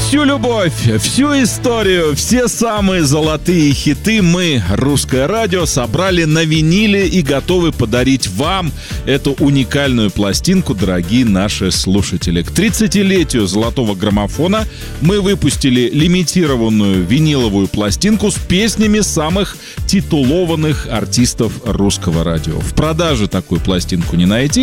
Всю любовь, всю историю, все самые золотые хиты мы, Русское радио, собрали на виниле и готовы подарить вам эту уникальную пластинку, дорогие наши слушатели. К 30-летию золотого граммофона мы выпустили лимитированную виниловую пластинку с песнями самых титулованных артистов Русского радио. В продаже такую пластинку не найти.